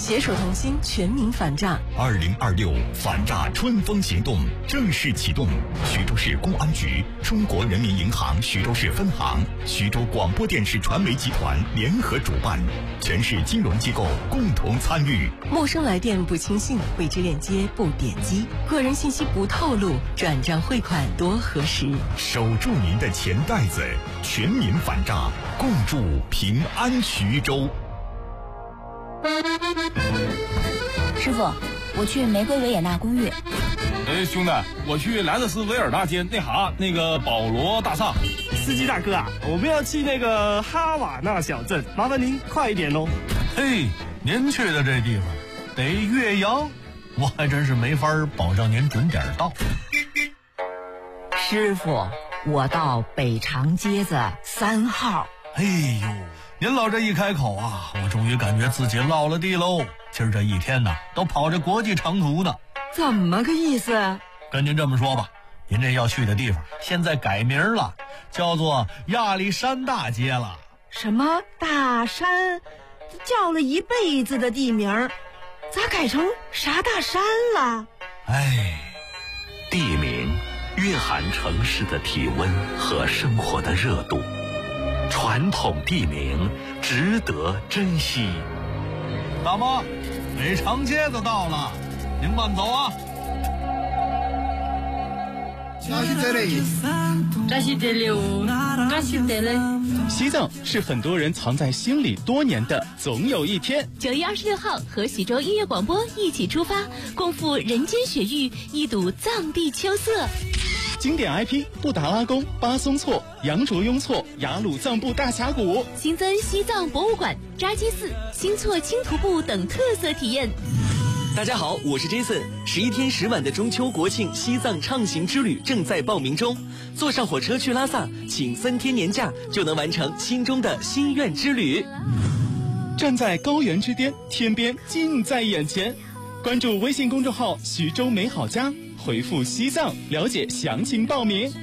携手同心，全民反诈。 2026反诈春风行动正式启动，徐州市公安局、中国人民银行徐州市分行、徐州广播电视传媒集团联合主办，全市金融机构共同参与。 陌生来电不轻信，未知链接不点击，个人信息不透露，转账汇款多核实。 守住您的钱袋子，全民反诈，共筑平安徐州。 师傅，我去玫瑰维也纳公寓。 兄弟，我去莱德斯维尔大街那个保罗大厦。 司机大哥啊，我们要去那个哈瓦那小镇，麻烦您快一点哦。 嘿，您去的这地方得岳阳，我还真是没法保证您准点到。 师傅，我到北长街子3号。 哎呦，您老这一开口啊，我终于感觉自己落了地喽。今儿这一天呢，都跑着国际长途呢。 怎么个意思？ 跟您这么说吧，您这要去的地方现在改名了，叫做亚历山大街了。 什么大山？叫了一辈子的地名，咋改成啥大山了？ 哎， 地名蕴含城市的体温和生活的热度，传统地名值得珍惜。 大妈，北长街子到了，您慢走啊。 西藏是很多人藏在心里多年的总有一天。 9月26号，和徐州音乐广播一起出发，共赴人间雪域，一睹藏地秋色。 经典 IP 布达拉宫、巴松措、羊卓雍措、雅鲁藏布大峡谷， 新增西藏博物馆、扎基寺、新措轻徒步等特色体验。 大家好，我是 Jason。11天10晚的中秋国庆西藏畅行之旅正在报名中，坐上火车去拉萨，请3天年假就能完成心中的心愿之旅。 站在高原之巅，天边近在眼前。关注微信公众号徐州美好家，回复西藏了解详情报名。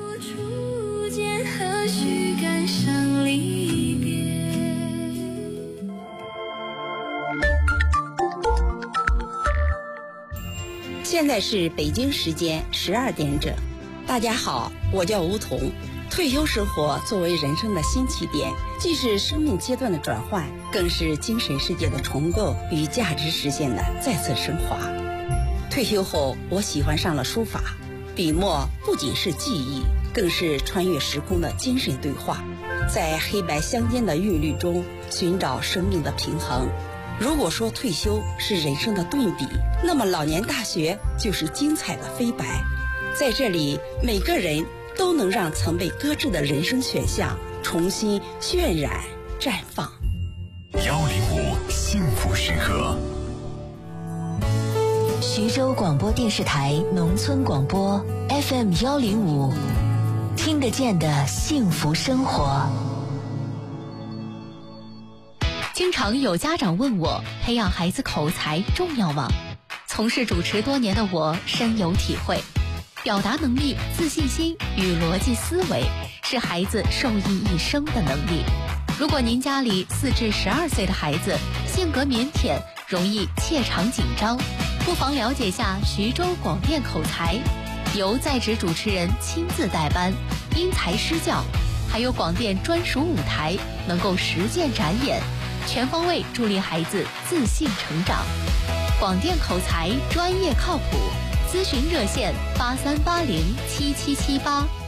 现在是北京时间12点整。大家好，我叫吴彤。退休生活作为人生的新起点，既是生命阶段的转换，更是精神世界的重构与价值实现的再次升华。退休后，我喜欢上了书法，笔墨不仅是记忆，更是穿越时空的精神对话，在黑白相间的韵律中寻找生命的平衡。如果说退休是人生的顿笔，那么老年大学就是精彩的飞白。在这里，每个人都能让曾被搁置的人生选项重新渲染绽放。 105幸福时刻。 徐州广播电视台农村广播 FM 105，听得见的幸福生活。 经常有家长问我，培养孩子口才重要吗？从事主持多年的我深有体会，表达能力、自信心与逻辑思维是孩子受益一生的能力。如果您家里4至12岁的孩子性格腼腆，容易怯场紧张，不妨了解下徐州广电口才，由在职主持人亲自带班，因材施教，还有广电专属舞台，能够实践展演，全方位助力孩子自信成长。广电口才专业靠谱，咨询热线83807778。